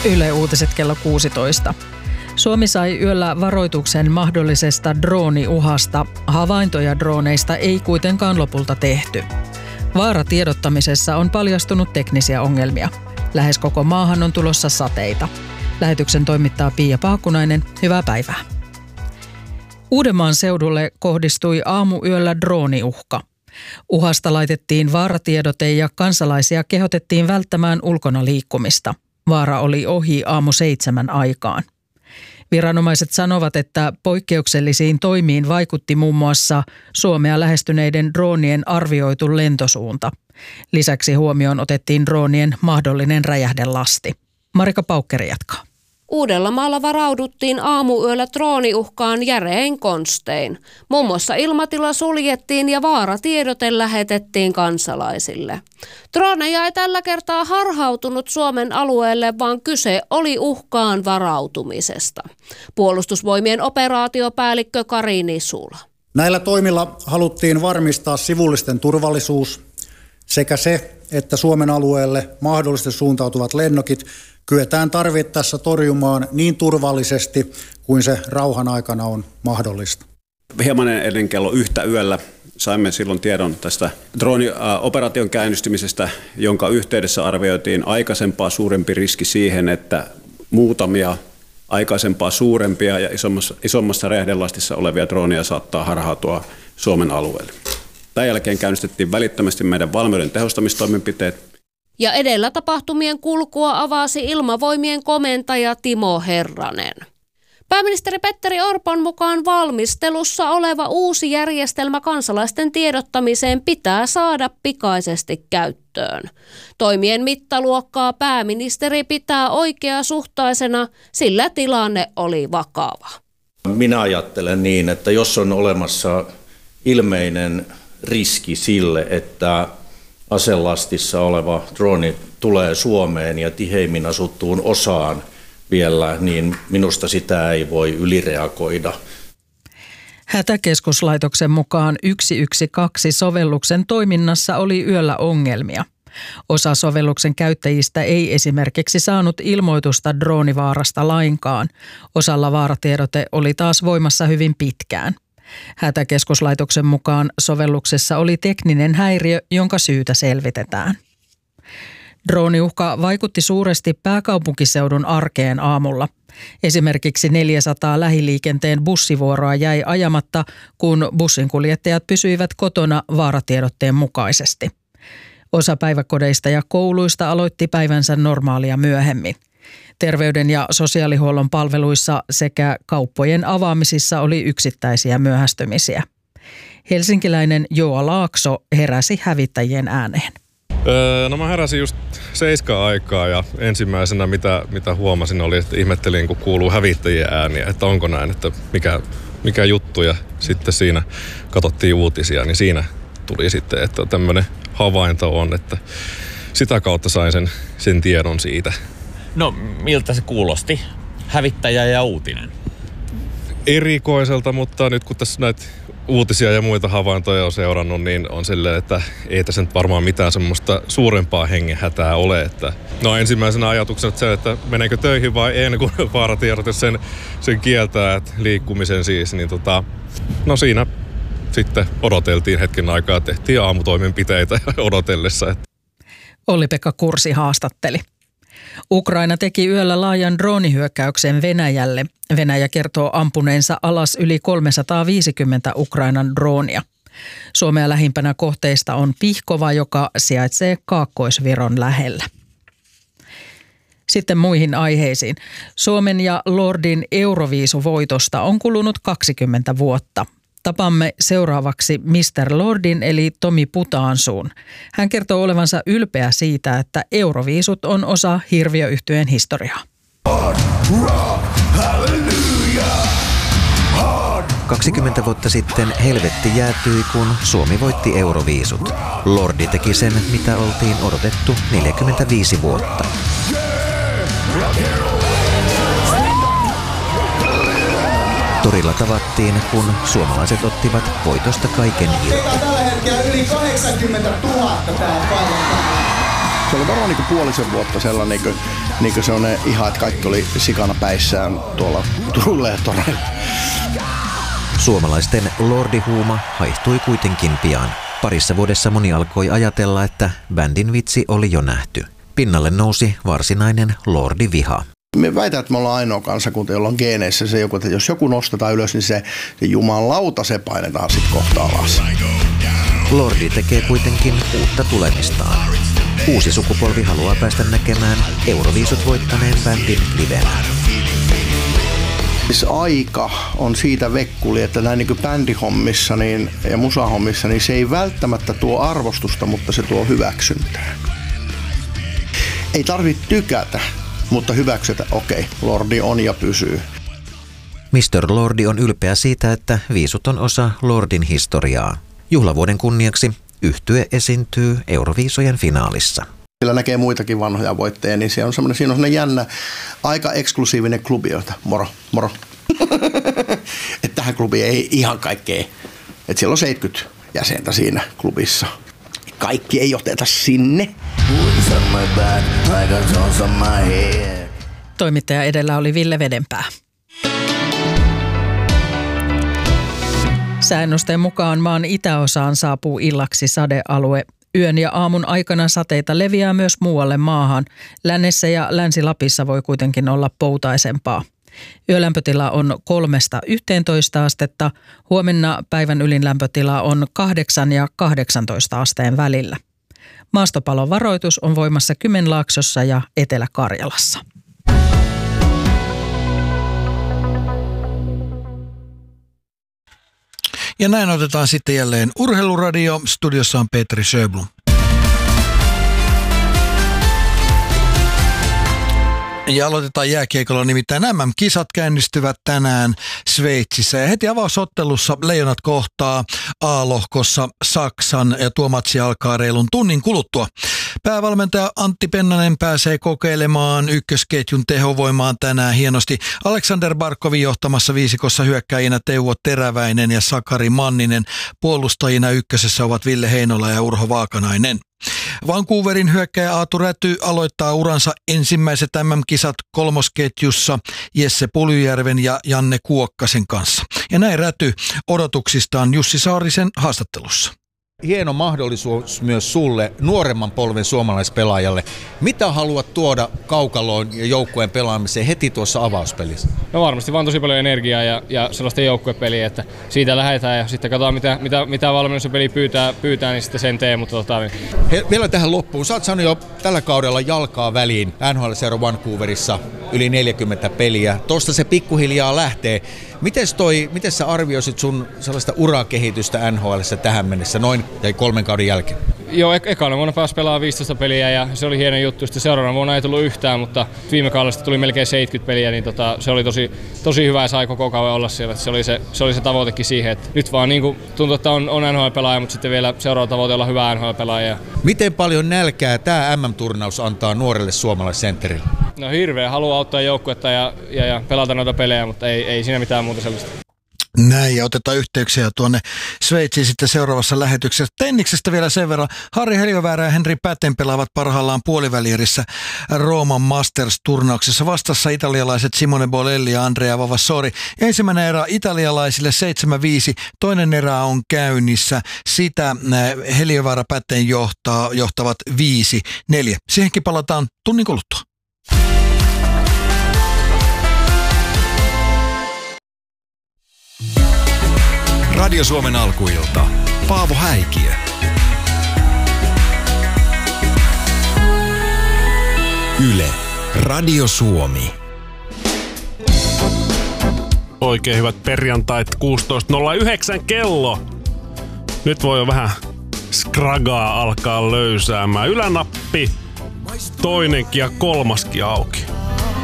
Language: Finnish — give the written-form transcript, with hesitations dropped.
Yle Uutiset kello 16. Suomi sai yöllä varoituksen mahdollisesta drooniuhasta. Havaintoja drooneista ei kuitenkaan lopulta tehty. Vaaratiedottamisessa on paljastunut teknisiä ongelmia. Lähes koko maahan on tulossa sateita. Lähetyksen toimittaa Pia Paakkunainen. Hyvää päivää. Uudenmaan seudulle kohdistui aamuyöllä drooniuhka. Uhasta laitettiin vaaratiedote ja kansalaisia kehotettiin välttämään ulkona liikkumista. Vaara oli ohi 6:00 aikaan. Viranomaiset sanovat, että poikkeuksellisiin toimiin vaikutti muun muassa Suomea lähestyneiden droonien arvioitu lentosuunta. Lisäksi huomioon otettiin droonien mahdollinen räjähdelasti. Marika Paukkeri jatkaa. Uudellamaalla varauduttiin aamuyöllä drooniuhkaan järein konstein. Muun muassa ilmatila suljettiin ja vaaratiedote lähetettiin kansalaisille. Drooneja ei tällä kertaa harhautunut Suomen alueelle, vaan kyse oli uhkaan varautumisesta. Puolustusvoimien operaatiopäällikkö Kari Nisula. Näillä toimilla haluttiin varmistaa sivullisten turvallisuus sekä se, että Suomen alueelle mahdollisesti suuntautuvat lennokit kyetään tarvittaessa torjumaan niin turvallisesti kuin se rauhan aikana on mahdollista. Hieman ennen kello 1 yöllä saimme silloin tiedon tästä droonioperaation käynnistymisestä, jonka yhteydessä arvioitiin aikaisempaa suurempi riski siihen, että muutamia aikaisempaa suurempia ja isommassa räjähdelastissa olevia drooneja saattaa harhautua Suomen alueelle. Tämän jälkeen käynnistettiin välittömästi meidän valmiuden tehostamistoimenpiteet. Ja edellä tapahtumien kulkua avasi Ilmavoimien komentaja Timo Herranen. Pääministeri Petteri Orpon mukaan valmistelussa oleva uusi järjestelmä kansalaisten tiedottamiseen pitää saada pikaisesti käyttöön. Toimien mittaluokkaa pääministeri pitää oikeasuhtaisena, sillä tilanne oli vakava. Minä ajattelen niin, että jos on olemassa ilmeinen riski sille, että aselastissa oleva drooni tulee Suomeen ja tiheimmin asuttuun osaan vielä, niin minusta sitä ei voi ylireagoida. Hätäkeskuslaitoksen mukaan 112-sovelluksen toiminnassa oli yöllä ongelmia. Osa sovelluksen käyttäjistä ei esimerkiksi saanut ilmoitusta droonivaarasta lainkaan. Osalla vaaratiedote oli taas voimassa hyvin pitkään. Hätäkeskuslaitoksen mukaan sovelluksessa oli tekninen häiriö, jonka syytä selvitetään. Drooniuhka vaikutti suuresti pääkaupunkiseudun arkeen aamulla. Esimerkiksi 400 lähiliikenteen bussivuoroa jäi ajamatta, kun bussinkuljettajat pysyivät kotona vaaratiedotteen mukaisesti. Osa päiväkodeista ja kouluista aloitti päivänsä normaalia myöhemmin. Terveyden- ja sosiaalihuollon palveluissa sekä kauppojen avaamisissa oli yksittäisiä myöhästymisiä. Helsinkiläinen Joa Laakso heräsi hävittäjien ääneen. No mä heräsin just 7 aikaa ja ensimmäisenä mitä huomasin oli, että ihmettelin kun kuuluu hävittäjien ääniä, että onko näin, että mikä juttu. Ja sitten siinä katsottiin uutisia, niin siinä tuli sitten, että tämmöinen havainto on, että sitä kautta sain sen tiedon siitä. No, miltä se kuulosti? Hävittäjä ja uutinen. Erikoiselta, mutta nyt kun tässä näitä uutisia ja muita havaintoja on seurannut, niin on silleen, että ei tässä nyt varmaan mitään semmoista suurempaa hengenhätää ole. Että no ensimmäisenä ajatuksena se, että meneekö töihin vai ei, kun vaaratiedote sen kieltää, että liikkumisen siis. Niin no siinä sitten odoteltiin hetken aikaa, tehtiin aamutoimenpiteitä odotellessa. Olli-Pekka Kursi haastatteli. Ukraina teki yöllä laajan droonihyökkäyksen Venäjälle. Venäjä kertoo ampuneensa alas yli 350 Ukrainan droonia. Suomea lähimpänä kohteista on Pihkova, joka sijaitsee Kaakkois-Viron lähellä. Sitten muihin aiheisiin. Suomen ja Lordin Euroviisuvoitosta on kulunut 20 vuotta. Tapamme seuraavaksi Mr. Lordin eli Tomi Putaansuun. Hän kertoo olevansa ylpeä siitä, että Euroviisut on osa Hirviö-yhtyeen historiaa. 20 vuotta sitten helvetti jäätyi, kun Suomi voitti Euroviisut. Lordi teki sen, mitä oltiin odotettu 45 vuotta. Torilla tavattiin, kun suomalaiset ottivat voitosta kaiken irti. Tällä hetkellä yli 80 000 täällä paikan. Se oli varmaan puolisen vuotta sellainen sellainen ihan, että kaikki oli sikana päissään tuolla Turulla ja Toreilla. Suomalaisten lordihuuma haihtui kuitenkin pian. Parissa vuodessa moni alkoi ajatella, että bändin vitsi oli jo nähty. Pinnalle nousi varsinainen lordiviha. Me väitän, että me ollaan ainoa kansakunta, jolla on geeneissä se joku, että jos joku nostetaan ylös, niin se jumalauta se painetaan sitten kohta alas. Lordi tekee kuitenkin uutta tulemistaan. Uusi sukupolvi haluaa päästä näkemään Euroviisut voittaneen bändin livenä. Aika on siitä vekkuli, että näin niin kuin bändihommissa ja musahommissa, niin se ei välttämättä tuo arvostusta, mutta se tuo hyväksyntää. Ei tarvitse tykätä, mutta hyväksytä, okei, Lordi on ja pysyy. Mr. Lordi on ylpeä siitä, että viisut on osa Lordin historiaa. Juhlavuoden kunniaksi yhtye esiintyy Euroviisojen finaalissa. Siellä näkee muitakin vanhoja voittajia, niin siinä on semmoinen jännä, aika eksklusiivinen klubi, jota moro. Että tähän klubiin ei ihan kaikkea, että siellä on 70 jäsentä siinä klubissa. Kaikki ei oteta sinne. Toimittaja edellä oli Ville Vedenpää. Säännösten mukaan maan itäosaan saapuu illaksi sadealue. Yön ja aamun aikana sateita leviää myös muualle maahan. Lännessä ja Länsi-Lapissa voi kuitenkin olla poutaisempaa. Yölämpötila on 3–11 astetta. Huomenna päivän ylin lämpötila on 8 ja 18 asteen välillä. Maastopalon varoitus on voimassa Kymenlaaksossa ja Etelä-Karjalassa. Ja näin otetaan sitten jälleen Urheiluradio. Studiossa on Petri Sjöblom. Ja aloitetaan jääkiekolla, nimittäin MM-kisat käynnistyvät tänään Sveitsissä. Ja heti avausottelussa Leijonat kohtaa A-lohkossa Saksan ja tuo matsi alkaa reilun tunnin kuluttua. Päävalmentaja Antti Pennanen pääsee kokeilemaan ykkösketjun tehovoimaan tänään hienosti. Aleksander Barkovin johtamassa viisikossa hyökkäjinä Teuvo Teräväinen ja Sakari Manninen. Puolustajina ykkösessä ovat Ville Heinola ja Urho Vaakanainen. Vancouverin hyökkäjä Aatu Räty aloittaa uransa ensimmäiset MM-kisat kolmosketjussa Jesse Puljujärven ja Janne Kuokkasen kanssa. Ja näin Räty odotuksistaan Jussi Saarisen haastattelussa. Hieno mahdollisuus myös sulle, nuoremman polven suomalaispelaajalle. Mitä haluat tuoda kaukaloon ja joukkueen pelaamiseen heti tuossa avauspelissä? No varmasti vaan tosi paljon energiaa ja sellaista joukkuepeliä, että siitä lähdetään ja sitten katsotaan mitä valmennus ja peli pyytää, niin sitten sen tee. Mutta vielä tähän loppuun. Sä oot saanut jo tällä kaudella jalkaa väliin NHL-seura Vancouverissa yli 40 peliä. Tuosta se pikkuhiljaa lähtee. Miten sä arvioisit sun sellaista urakehitystä NHL:ssä tähän mennessä noin 3 kauden jälkeen? Joo, ekana vuonna pääsi pelaamaan 15 peliä ja se oli hieno juttu. Sitten seuraavana vuonna ei tullut yhtään, mutta viime kaudesta tuli melkein 70 peliä, niin se oli tosi hyvä ja sai koko kauden olla siellä. Se oli se tavoitekin siihen, että nyt vaan niin tuntuu, että on NHL-pelaaja, mutta sitten vielä seuraava tavoite olla hyvä NHL-pelaaja. Miten paljon nälkää tämä MM-turnaus antaa nuorelle suomalaissentterille? No hirveä, haluaa auttaa joukkuetta ja pelata noita pelejä, mutta ei siinä mitään muuta sellaista. Näin, ja otetaan yhteyksiä tuonne Sveitsiin sitten seuraavassa lähetyksessä. Tenniksestä vielä sen verran. Harri Heliöväärä ja Henri Päten pelaavat parhaillaan puolivälierissä Rooman Masters-turnauksessa. Vastassa italialaiset Simone Bolelli ja Andrea Vavassori. Ensimmäinen erä italialaisille 7-5, toinen erä on käynnissä. Sitä Heliöväärä Päten johtavat 5-4. Siihenkin palataan tunnin kuluttua. Radio Suomen alkuilta. Paavo Häikiö. Yle. Radio Suomi. Oikein hyvät perjantait, 16.09 kello. Nyt voi jo vähän skragaa alkaa löysäämään. Ylänappi, toinenkin ja kolmaskin auki.